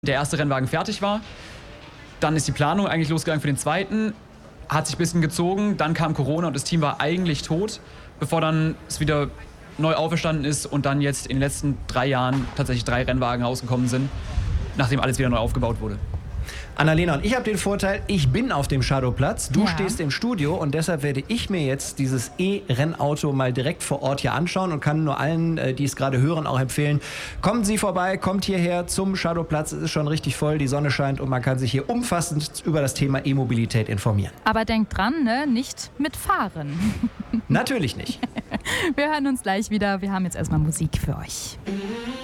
der erste Rennwagen fertig war. Dann ist die Planung eigentlich losgegangen für den zweiten. Hat sich ein bisschen gezogen. Dann kam Corona und das Team war eigentlich tot, bevor dann es wieder neu auferstanden ist und dann jetzt in den letzten 3 Jahren tatsächlich 3 Rennwagen rausgekommen sind, nachdem alles wieder neu aufgebaut wurde. Annalena und ich habe den Vorteil, ich bin auf dem Shadowplatz, du stehst im Studio und deshalb werde ich mir jetzt dieses E-Rennauto mal direkt vor Ort hier anschauen und kann nur allen, die es gerade hören, auch empfehlen, kommen Sie vorbei, kommt hierher zum Shadowplatz, es ist schon richtig voll, die Sonne scheint und man kann sich hier umfassend über das Thema E-Mobilität informieren. Aber denkt dran, ne? Nicht mitfahren. Natürlich nicht. Wir hören uns gleich wieder, wir haben jetzt erstmal Musik für euch.